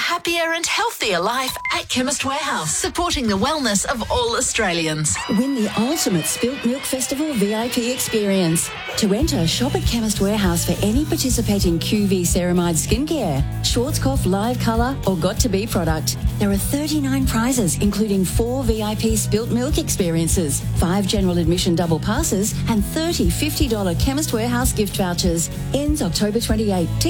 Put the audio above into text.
happier and healthier life at Chemist Warehouse, supporting the wellness of all Australians. Win the ultimate Spilt Milk Festival VIP experience. To enter, shop at Chemist Warehouse for any participating QV Ceramide skincare, Schwarzkopf Live Colour or Got2b product. There are 39 prizes, including 4 VIP Spilt Milk experiences, 5 general admission double passes and 30 $50 Chemist Warehouse gift vouchers. Ends October 28.